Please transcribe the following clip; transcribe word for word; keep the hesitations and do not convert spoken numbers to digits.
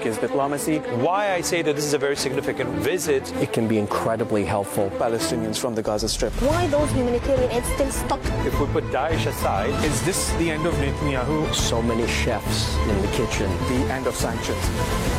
Turkey's diplomacy. Why I say that this is a very significant visit. It can be incredibly helpful. Palestinians from the Gaza Strip. Why those humanitarian aid still stuck? If we put Daesh aside, is this the end of Netanyahu? So many chefs in the kitchen. The end of sanctions.